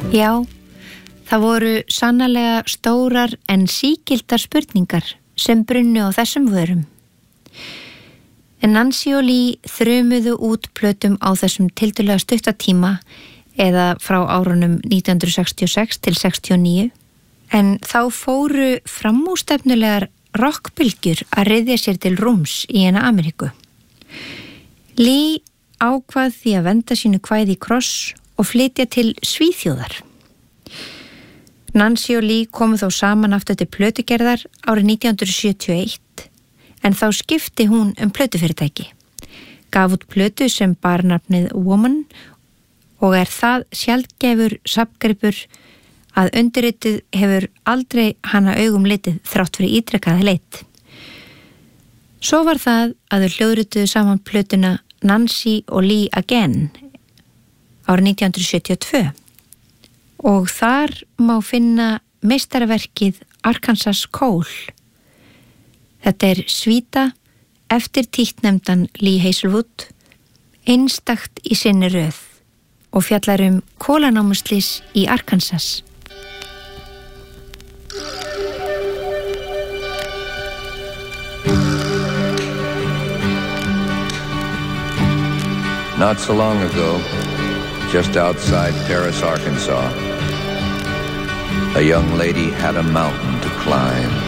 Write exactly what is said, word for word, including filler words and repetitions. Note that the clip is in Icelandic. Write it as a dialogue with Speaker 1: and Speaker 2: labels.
Speaker 1: Já, það voru sannarlega stórar en sígildar spurningar sem brunnu á þessum vörum. En Nancy og Lee þrumuðu út plötum á þessum tiltölulega stuttatíma eða frá árunum nítján hundruð sextíu og sex til sextíu og níu, en þá fóru framústefnulegar rockbylgjur að ryðja sér til rúms í eina Ameríku. Lee ákvað því að venda sínu kvæði í kross og flytja til Svíþjóðar. Nancy og Lee komu þó saman aftur til plötugerðar árið nítján hundruð sjötíu og eitt, en þá skipti hún um plötufyrirtæki, gaf út plötu sem bar nafnið Woman og er það sjaldgæfur safngripur að undirritið hefur aldrei hana augum litið þrátt fyrir ítrekkaða leit. Svo var það að þau hljóðrituðu saman plötuna Nancy og Lee Again árið nítján hundruð sjötíu og tvö og þar má finna meistaraverkið Arkansas Coal. Þetta er svíta eftir títtnefndan Lee Hazelwood, einstakt í sinni röð og fjallar um kolanámuslys í Arkansas.
Speaker 2: Not so long ago, just outside Paris, Arkansas, a young lady had a mountain to climb.